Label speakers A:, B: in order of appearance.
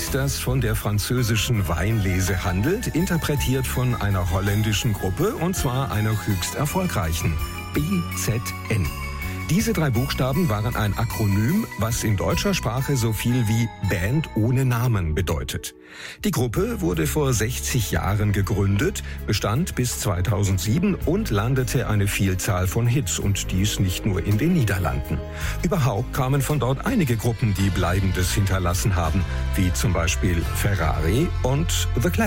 A: Lied, das von der französischen Weinlese handelt, interpretiert von einer holländischen Gruppe, und zwar einer höchst erfolgreichen, BZN. Diese 3 Buchstaben waren ein Akronym, was in deutscher Sprache so viel wie Band ohne Namen bedeutet. Die Gruppe wurde vor 60 Jahren gegründet, bestand bis 2007 und landete eine Vielzahl von Hits, und dies nicht nur in den Niederlanden. Überhaupt kamen von dort einige Gruppen, die Bleibendes hinterlassen haben, wie zum Beispiel Ferrari und The Clash.